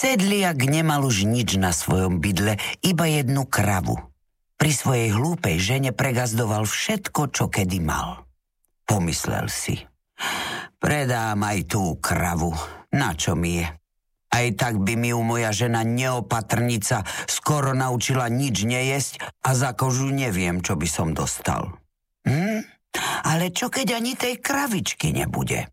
Sedliak nemal už nič na svojom bydle, iba jednu kravu. Pri svojej hlúpej žene pregazdoval všetko, čo kedy mal. Pomyslel si, predám aj tú kravu, na čo mi je? Aj tak by mi ju moja žena neopatrnica skoro naučila nič nejesť a za kožu neviem, čo by som dostal. Ale čo keď ani tej kravičky nebude?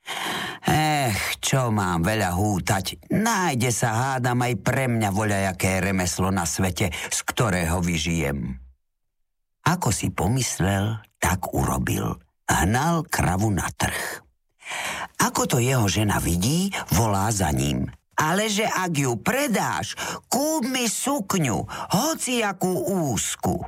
Čo mám veľa hútať, nájde sa hádam aj pre mňa voľajaké remeslo na svete, z ktorého vyžijem. Ako si pomyslel, tak urobil. Hnal kravu na trh. Ako to jeho žena vidí, volá za ním. Aleže ak ju predáš, kúp mi sukňu, hociakú úzku.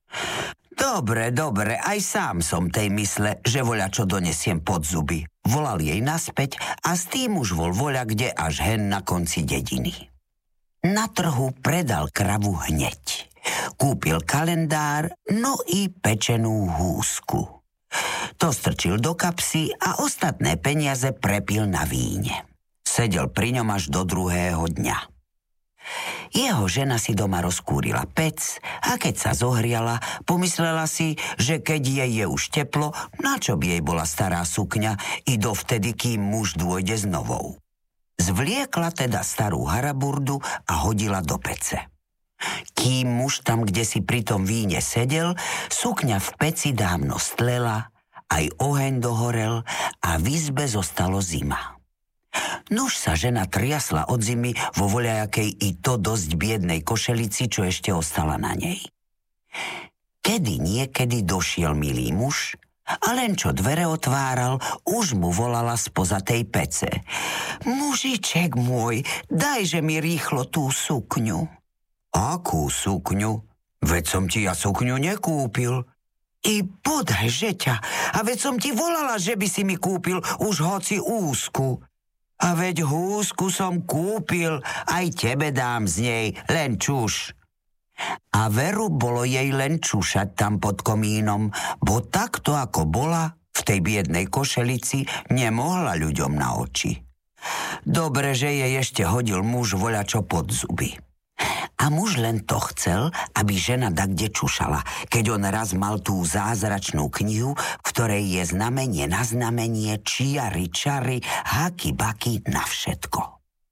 Dobre, aj sám som tej mysle, že voľačo donesiem pod zuby. Volal jej naspäť a s tým už voľa kde až hen na konci dediny. Na trhu predal kravu hneď. Kúpil kalendár, no i pečenú húsku. To strčil do kapsy a ostatné peniaze prepil na víne. Sedel pri ňom až do druhého dňa. Jeho žena si doma rozkúrila pec a keď sa zohriala, pomyslela si, že keď jej je už teplo, na čo by jej bola stará sukňa i dovtedy, kým muž dôjde s novou. Zvliekla teda starú haraburdu a hodila do pece. Kým muž tam, kde si pri tom víne sedel, sukňa v peci dávno stlela, aj oheň dohorel a v izbe zostalo zima. Nuž sa žena triasla od zimy vo voľajakej i to dosť biednej košelici, čo ešte ostala na nej. Kedy niekedy došiel milý muž a len čo dvere otváral, už mu volala spoza tej pece. Mužiček môj, dajže mi rýchlo tú sukňu. Akú sukňu? Veď som ti ja sukňu nekúpil. I podajže ťa, a veď som ti volala, že by si mi kúpil už hoci úzku. A veď húsku som kúpil, aj tebe dám z nej, len čuš. A veru bolo jej len čušať tam pod komínom, bo takto ako bola, v tej biednej košelici nemohla ľuďom na oči. Dobre, že jej ešte hodil muž voľačo pod zuby. A muž len to chcel, aby žena dakde čušala, keď on raz mal tú zázračnú knihu, v ktorej je znamenie na znamenie, čiary, čary, haky, baky na všetko.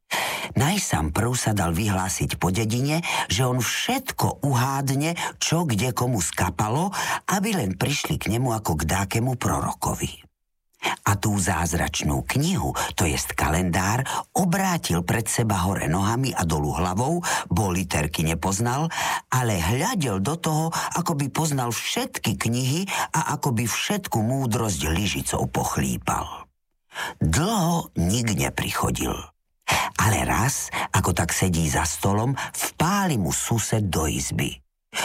Najsám prv sa dal vyhlásiť po dedine, že on všetko uhádne, čo kde komu skapalo, aby len prišli k nemu ako k dákemu prorokovi. A tú zázračnú knihu, to jest kalendár, obrátil pred seba hore nohami a dolu hlavou, bo literky nepoznal, ale hľadel do toho, ako by poznal všetky knihy a ako by všetku múdrosť lyžicou pochlípal. Dlho nik neprichodil. Ale raz, ako tak sedí za stolom, vpáli mu sused do izby.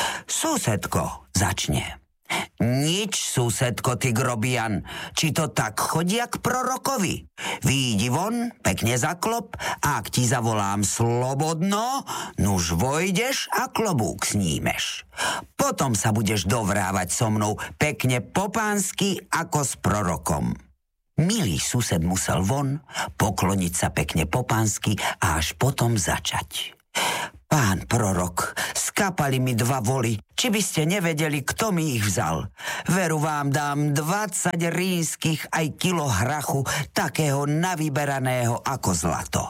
Susedko, začne. Nič, susedko, ty grobian, či to tak chodia k prorokovi? Výjdi von, pekne zaklop, a ak ti zavolám slobodno, nuž vojdeš a klobúk snímeš. Potom sa budeš dovrávať so mnou pekne po pánsky ako s prorokom. Milý sused musel von, pokloniť sa pekne po pánsky a až potom začať. Pán prorok, skapali mi 2 voly, či by ste nevedeli, kto mi ich vzal. Veru vám dám 20 rínskych aj kilo hrachu, takého navyberaného ako zlato.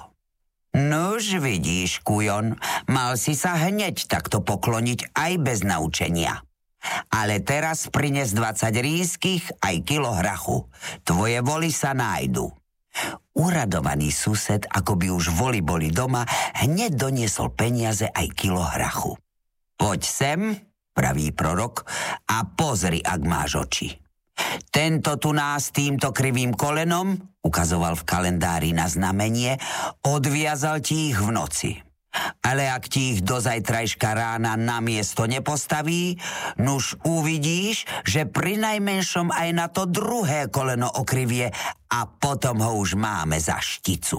Nuž vidíš, kujon, mal si sa hneď takto pokloniť aj bez naučenia. Ale teraz prines 20 rínskych aj kilo hrachu. Tvoje voly sa nájdu. Uradovaný sused, ako by už voly boli doma, hneď doniesol peniaze aj kilo hrachu. Poď sem, pravý prorok, a pozri, ak máš oči. Tento tu nás týmto krivým kolenom, ukazoval v kalendári na znamenie, odviazal ti ich v noci. Ale ak ti ich do zajtrajška rána na miesto nepostaví, nuž uvidíš, že prinajmenšom aj na to druhé koleno okrivie a potom ho už máme za šticu.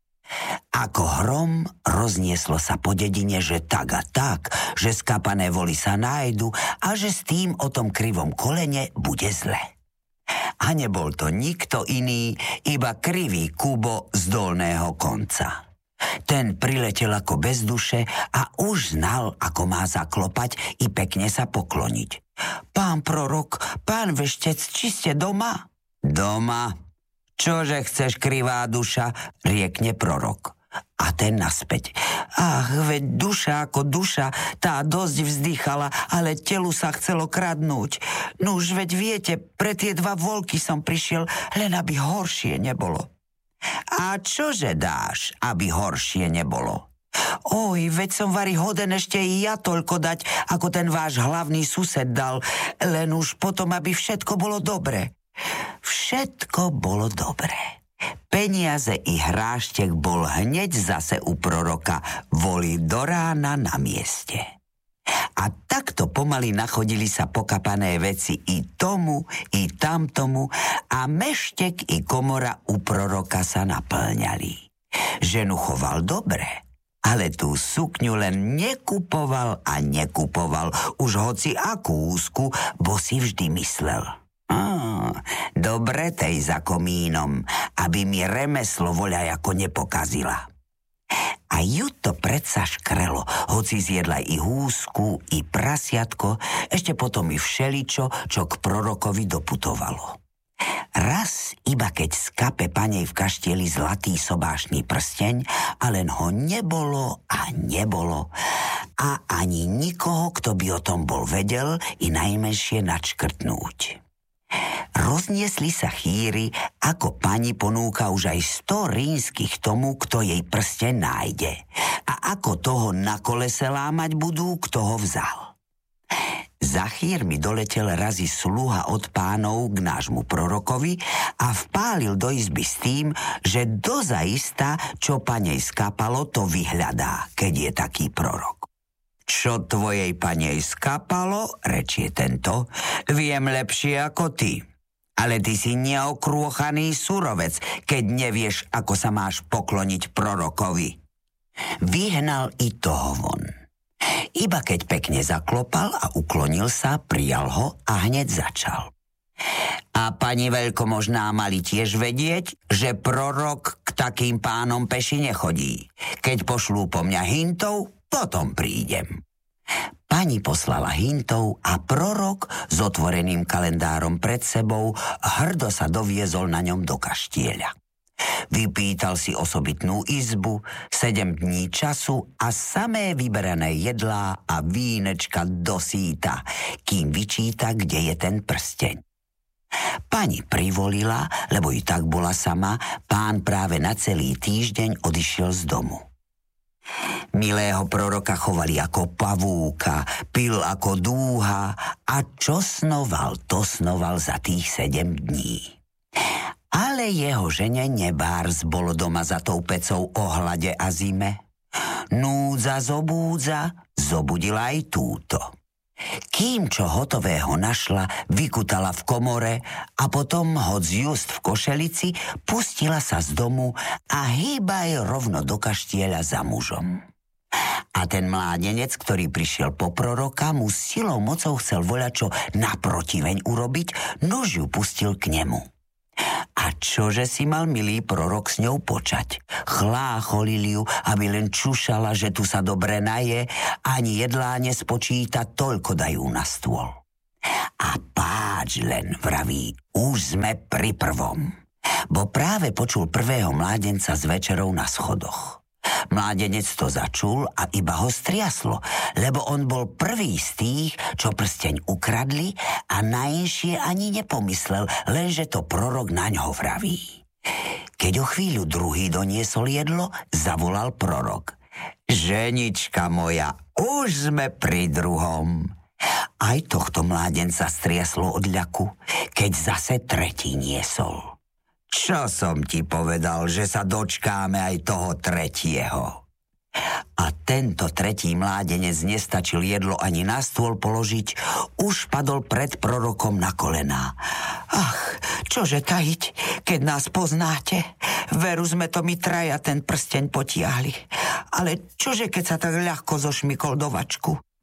Ako hrom roznieslo sa po dedine, že tak a tak, že skapané voly sa nájdu a že s tým o tom krivom kolene bude zle. A nebol to nikto iný, iba krivý Kubo z dolného konca. Ten priletel ako bez duše a už znal, ako má zaklopať i pekne sa pokloniť. Pán prorok, pán veštec, či ste doma? Doma. Čože chceš, krivá duša? Riekne prorok. A ten naspäť. Ach, veď duša ako duša, tá dosť vzdychala, ale telu sa chcelo kradnúť. Nuž, veď viete, pre tie 2 voľky som prišiel, len aby horšie nebolo. A čože dáš, aby horšie nebolo? Oj, veď som vari hoden ešte i ja toľko dať, ako ten váš hlavný sused dal, len už potom, aby všetko bolo dobre. Všetko bolo dobré. Peniaze i hráštek bol hneď zase u proroka, voli do rána na mieste. A takto pomaly nachodili sa pokapané veci i tomu, i tamtomu a meštek i komora u proroka sa naplňali. Ženu choval dobre, ale tú sukňu len nekupoval a nekupoval, už hoci akú úzku, bo si vždy myslel. Dobre tej za komínom, aby mi remeslo voľajako nepokazila. A ju to predsa škrelo, hoci zjedla i húsku, i prasiatko, ešte potom i všeličo, čo k prorokovi doputovalo. Raz, iba keď z kape panej v kaštieli zlatý sobášny prsteň, a len ho nebolo a nebolo. A ani nikoho, kto by o tom bol vedel, i najmenšie načkrtnúť. Rozniesli sa chýry, ako pani ponúka už aj 100 rínskych tomu, kto jej prsteň nájde. A ako toho na kolese lámať budú, kto ho vzal. Za chýrmi doletel razi sluha od pánov k nášmu prorokovi a vpálil do izby s tým, že dozaista, čo panej skapalo, to vyhľadá, keď je taký prorok. Čo tvojej panej skapalo, rečie tento, viem lepšie ako ty. Ale ty si neokrôchaný surovec, keď nevieš, ako sa máš pokloniť prorokovi. Vyhnal i toho von. Iba keď pekne zaklopal a uklonil sa, prijal ho a hneď začal. A pani veľkomožná mali tiež vedieť, že prorok k takým pánom peši nechodí. Keď pošlú po mňa hintov, potom prídem. Pani poslala hintov a prorok s otvoreným kalendárom pred sebou hrdo sa doviezol na ňom do kaštieľa. Vypýtal si osobitnú izbu, 7 dní času a samé vyberané jedlá a vínečka dosýta, kým vyčíta, kde je ten prsteň. Pani privolila, lebo i tak bola sama, pán práve na celý týždeň odišiel z domu. Milého proroka chovali ako pavúka, pil ako dúha a čo snoval, to snoval za tých 7 dní. Ale jeho žene nebárs bolo doma za tou pecou o hlade a zime. Núdza zobudila aj túto. Kým čo hotového našla, vykutala v komore a potom, hoď just v košelici, pustila sa z domu a hýbaj rovno do kaštieľa za mužom. A ten mládenec, ktorý prišiel po proroka, mu silou mocou chcel voľačo naprotiveň urobiť, nož ju pustil k nemu. A čože si mal milý prorok s ňou počať? Chlácholil ju, aby len čušala, že tu sa dobre naje, ani jedlá nespočíta, toľko dajú na stôl. A páč len, vraví, už sme pri prvom. Bo práve počul prvého mládenca s večerou na schodoch. Mládenec to začul a iba ho striaslo, lebo on bol prvý z tých, čo prsteň ukradli a na inšie ani nepomyslel, lenže to prorok naňho vraví. Keď o chvíľu druhý doniesol jedlo, zavolal prorok. Ženička moja, už sme pri druhom. Aj tohto mládenca striaslo od ľaku, keď zase tretí niesol. Čo som ti povedal, že sa dočkáme aj toho tretieho? A tento tretí mládenec nestačil jedlo ani na stôl položiť, už padol pred prorokom na kolená. Ach, čože tajiť, keď nás poznáte? Veru sme to my traja ten prsteň potiahli. Ale čože keď sa tak ľahko zošmykol do vačku?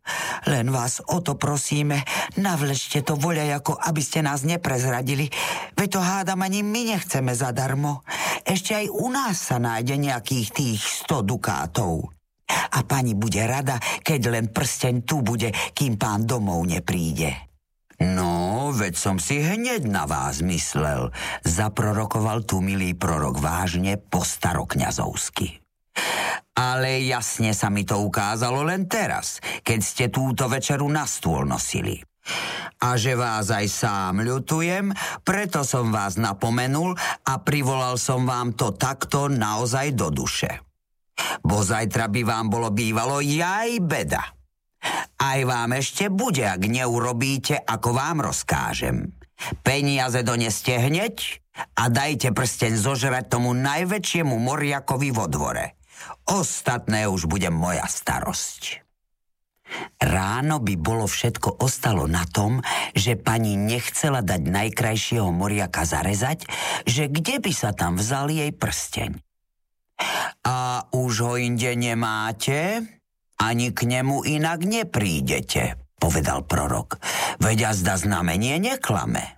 Len vás o to prosíme, navlečte to voľajako, aby ste nás neprezradili. Veď to hádam ani my nechceme zadarmo. Ešte aj u nás sa nájde nejakých tých 100 dukátov. A pani bude rada, keď len prsteň tu bude, kým pán domov nepríde. No, veď som si hneď na vás myslel, zaprorokoval tu milý prorok vážne po starokňazovsky. Ale jasne sa mi to ukázalo len teraz, keď ste túto večeru na stôl nosili. A že vás aj sám ľutujem, preto som vás napomenul a privolal som vám to takto naozaj do duše. Bo zajtra by vám bolo bývalo jaj beda. Aj vám ešte bude, ak neurobíte, ako vám rozkážem. Peniaze doneste hneď a dajte prsteň zožrať tomu najväčšiemu moriakovi vo dvore. Ostatné už bude moja starosť. Ráno by bolo všetko ostalo na tom, že pani nechcela dať najkrajšieho moriaka zarezať, že kde by sa tam vzal jej prsteň. A už ho inde nemáte? Ani k nemu inak neprídete, povedal prorok. Veď azda znamenie neklame.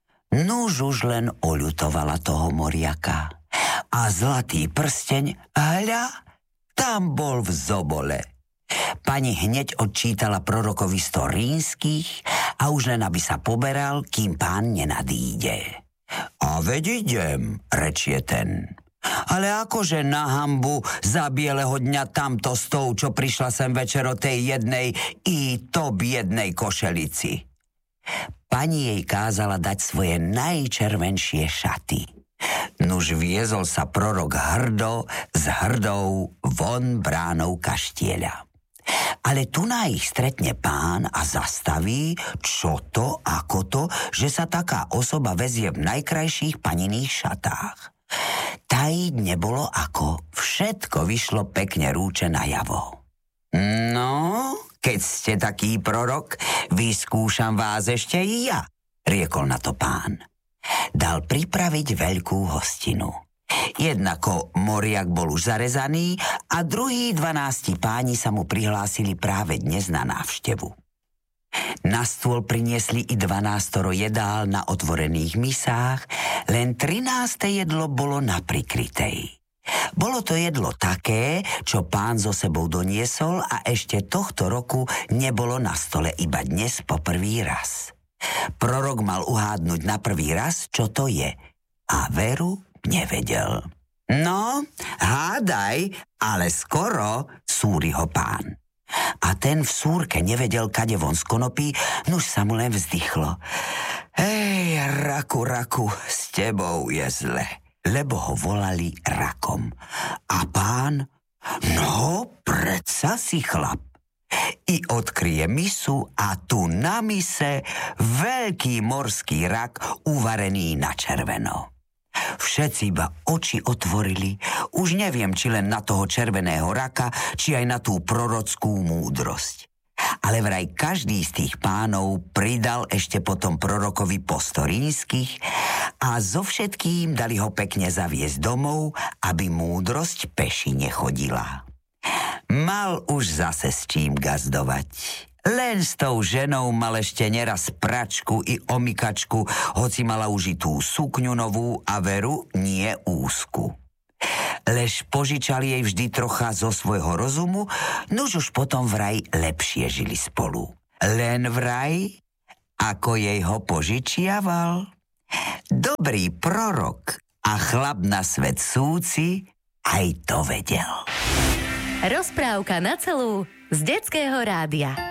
Nuž už len oľutovala toho moriaka. A zlatý prsteň, hľa, tam bol v zobole. Pani hneď odčítala prorokovi 100 rínskych a už len aby sa poberal, kým pán nenadíde. A veď idem, rečie ten. Ale akože na hanbu za bieleho dňa tamto s tou, čo prišla sem večer o tej jednej i to biednej košelici. Pani jej kázala dať svoje najčervenšie šaty. Nuž viezol sa prorok hrdo s hrdou von bránou kaštieľa. Ale tu na ich stretne pán a zastaví, čo to, ako to, že sa taká osoba vezie v najkrajších paniných šatách. Tajiť nebolo ako, všetko vyšlo pekne rúče najavo. No, keď ste taký prorok, vyskúšam vás ešte i ja, riekol na to pán. Dal pripraviť veľkú hostinu. Jednako moriak bol už zarezaný a druhí 12 páni sa mu prihlásili práve dnes na návštevu. Na stôl priniesli i 12 jedál na otvorených misách, len 13. jedlo bolo na prikrytej. Bolo to jedlo také, čo pán so sebou doniesol a ešte tohto roku nebolo na stole iba dnes po prvý raz. Prorok mal uhádnuť na prvý raz, čo to je, a veru nevedel. No, hádaj, ale skoro, súri ho pán. A ten v súrke nevedel, kade von z konopí, nuž sa mu len vzdychlo. Hej, raku, s tebou je zle, lebo ho volali rakom. A pán, no, predsa si chlap. I odkryje misu a tu na mise veľký morský rak uvarený na červeno. Všetci iba oči otvorili, už neviem, či len na toho červeného raka, či aj na tú prorockú múdrosť. Ale vraj každý z tých pánov pridal ešte potom prorokovi po 100 rínskych a so všetkým dali ho pekne zaviesť domov, aby múdrosť peši nechodila. Mal už zase s čím gazdovať. Len s tou ženou mal ešte neraz pračku i omykačku, hoci mala užitú sukňu novú a veru nie úzku. Lež požičal jej vždy trocha zo svojho rozumu, nuž už potom vraj lepšie žili spolu. Len vraj, ako jej ho požičiaval. Dobrý prorok a chlap na svet súci aj to vedel. Rozprávka na celú z Detského rádia.